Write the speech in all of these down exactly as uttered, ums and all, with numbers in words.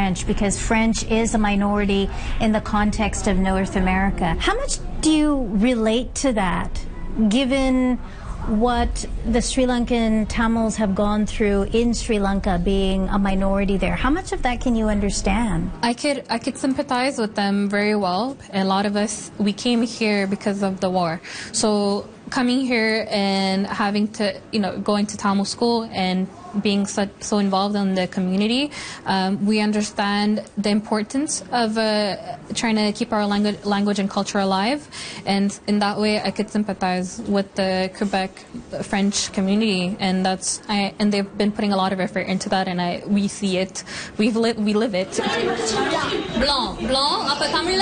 French because French is a minority in the context of North America. How much do you relate to that, given what the Sri Lankan Tamils have gone through in Sri Lanka, being a minority there? How much of that can you understand? I could I could sympathize with them very well. A lot of us, we came here because of the war. So coming here and having to, you know, going to Tamil school and being so, so involved in the community, um, we understand the importance of uh, trying to keep our language, language and culture alive. And in that way, I could sympathize with the Quebec French community, and that's I, and they've been putting a lot of effort into that, and I we see it, we've li we live it. Blanc, blanc, apa Tamil?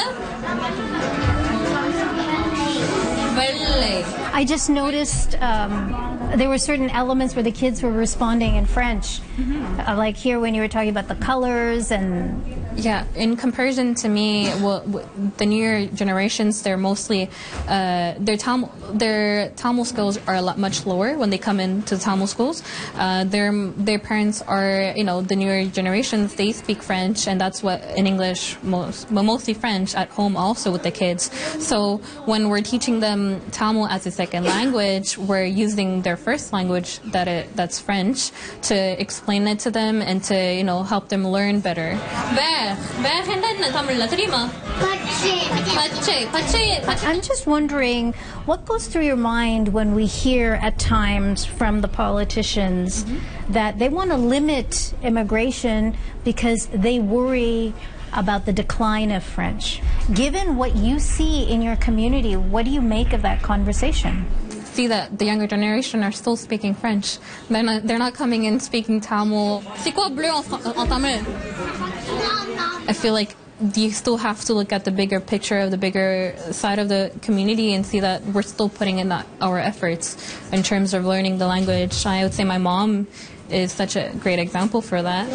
I just noticed um, there were certain elements where the kids were responding in French, mm-hmm. uh, like here when you were talking about the colors and... Yeah, in comparison to me, well, the newer generations, they're mostly, uh, their Tamil, their Tamil skills are a lot much lower when they come into Tamil schools. Uh, their their parents are, you know, the newer generations, they speak French, and that's what, in English, most, but mostly French at home also with the kids. So when we're teaching them Tamil as a second language, we're using their first language, that it, that's French, to explain it to them and to, you know, help them learn better. I'm just wondering, what goes through your mind when we hear at times from the politicians mm-hmm. that they want to limit immigration because they worry about the decline of French? Given what you see in your community, what do you make of that conversation? See that the younger generation are still speaking French. They're not, they're not coming in speaking Tamil. C'est quoi bleu en, en Tamil? I feel like you still have to look at the bigger picture of the bigger side of the community and see that we're still putting in that, our efforts in terms of learning the language. I would say my mom is such a great example for that.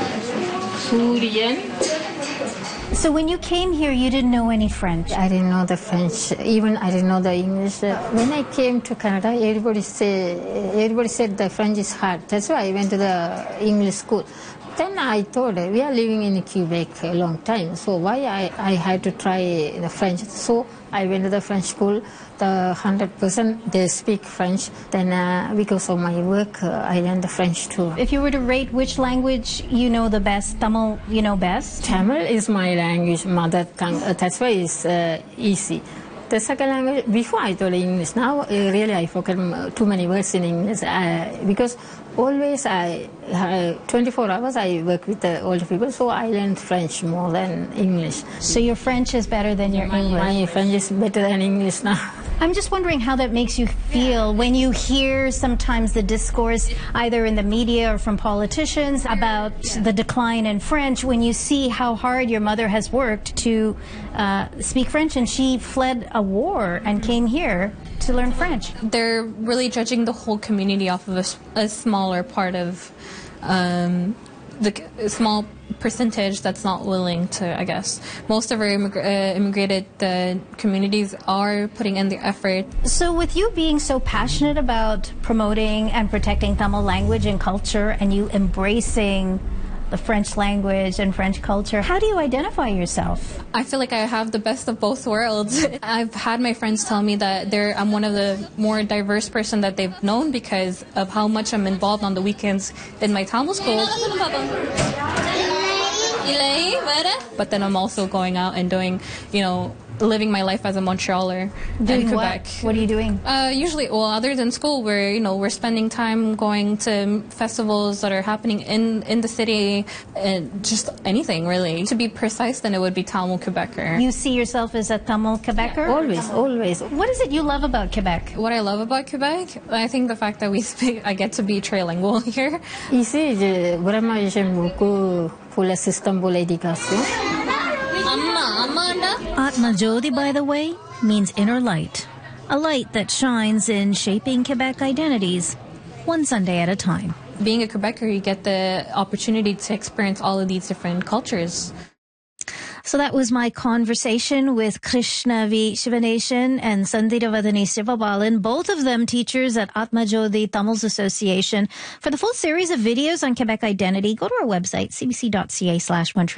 So when you came here, you didn't know any French? I didn't know the French. Even I didn't know the English. When I came to Canada, everybody say everybody said the French is hard. That's why I went to the English school. Then I thought, we are living in Quebec a long time, so why I, I had to try the French. So I went to the French school. The one hundred percent they speak French. Then uh, because of my work, uh, I learned the French too. If you were to rate which language you know the best, Tamil you know best? Tamil is my language, mother tongue. Uh, that's why it's uh, easy. The second language, before I told English, now uh, really I forget too many words in English uh, because always I, uh, twenty-four hours I work with the older people, so I learned French more than English. So your French is better than your my, English? My French is better than English now. I'm just wondering how that makes you feel when you hear sometimes the discourse either in the media or from politicians about the decline in French, when you see how hard your mother has worked to uh, speak French, and she fled a war and came here to learn French. They're really judging the whole community off of a, a smaller part of um, the a small percentage that's not willing to, I guess. Most of our immig uh, immigrated uh, communities are putting in the effort. So with you being so passionate about promoting and protecting Tamil language and culture, and you embracing the French language and French culture, how do you identify yourself? I feel like I have the best of both worlds. I've had my friends tell me that they're, I'm one of the more diverse person that they've known because of how much I'm involved on the weekends in my Tamil school. But then I'm also going out and doing, you know, living my life as a Montrealer doing in Quebec. What? What are you doing? Uh, usually, well, other than school, we're, you know, we're spending time going to festivals that are happening in, in the city, and just anything, really. To be precise, then it would be Tamil Quebecer. You see yourself as a Tamil Quebecer? Yeah, always, always. What is it you love about Quebec? What I love about Quebec? I think the fact that we speak, I get to be trilingual here. Ici, vraiment, j'aime beaucoup pour le système pour l'éducation. Atma Jyoti, by the way, means inner light. A light that shines in shaping Quebec identities, one Sunday at a time. Being a Quebecer, you get the opportunity to experience all of these different cultures. So that was my conversation with Krishna V. Shivanesan and Sandhiravadini Sivabalan, both of them teachers at Atma Jyoti Tamils Association. For the full series of videos on Quebec identity, go to our website, c b c dot c a slash Montreal.